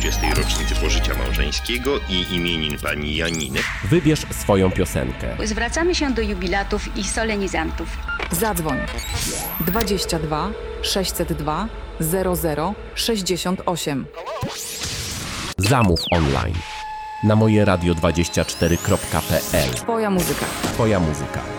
30. rocznicy pożycia małżeńskiego i imienin pani Janiny Wybierz swoją piosenkę. Zwracamy się do jubilatów i solenizantów. Zadzwoń 22 602 00 68. Zamów online na mojeradio24.pl. Twoja muzyka. Twoja muzyka.